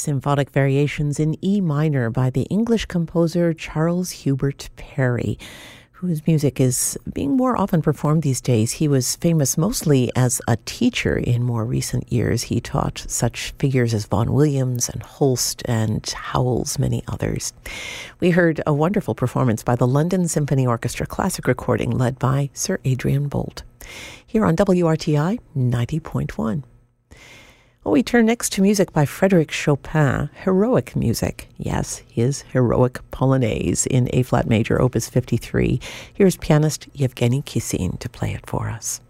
Symphonic Variations in E minor by the English composer Charles Hubert Parry, whose music is being more often performed these days. He was famous mostly as a teacher in more recent years. He taught such figures as Vaughan Williams and Holst and Howells, many others. We heard a wonderful performance by the London Symphony Orchestra classic recording led by Sir Adrian Boult. Here on WRTI 90.1. Well, we turn next to music by Frédéric Chopin, heroic music. Yes, his heroic Polonaise in A-flat major, opus 53. Here's pianist Yevgeny Kissin to play it for us.